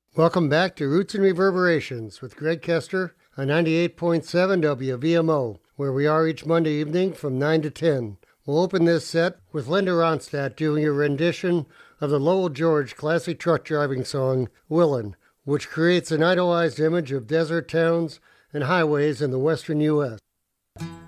Welcome back to Roots and Reverberations with Greg Kester on 98.7 WVMO, where we are each Monday evening from 9 to 10. We'll open this set with Linda Ronstadt doing a rendition of the Lowell George classic truck driving song, Willin', which creates an idolized image of desert towns and highways in the western U.S.